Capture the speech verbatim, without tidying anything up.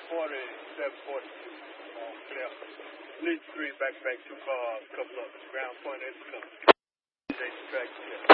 forty-seven forty-two on clear. Lead three, back to back, two cars, couple up. Ground point, eight come. Track clear.